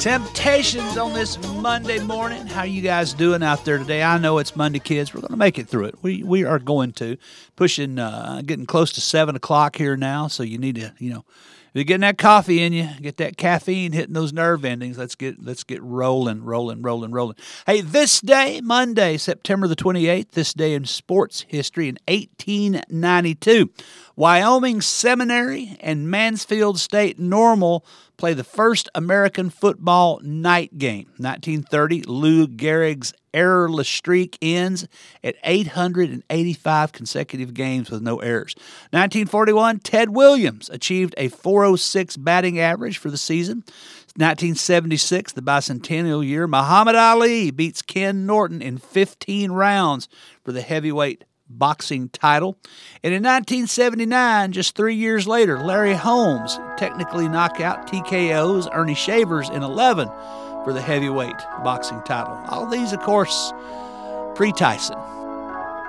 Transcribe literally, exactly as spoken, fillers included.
Temptations on this Monday morning. How you guys doing out there today? I know it's Monday, kids. We're going to make it through it. We we are going to. Pushing, uh, getting close to seven o'clock here now, so you need to, you know, if you're getting that coffee in you, get that caffeine hitting those nerve endings. Let's get let's get rolling, rolling, rolling, rolling. Hey, this day, Monday, September the twenty-eighth, this day in sports history in eighteen ninety-two, Wyoming Seminary and Mansfield State Normal play the first American football night game. nineteen thirty, Lou Gehrig's errorless streak ends at eight hundred eighty-five consecutive games with no errors. nineteen forty-one, Ted Williams achieved a four oh six batting average for the season. nineteen seventy-six, the bicentennial year, Muhammad Ali beats Ken Norton in fifteen rounds for the heavyweight boxing title. And in nineteen seventy-nine, just three years later, Larry Holmes technically knocked out T K O's Ernie Shavers in eleven for the heavyweight boxing title. All these, of course, pre-Tyson.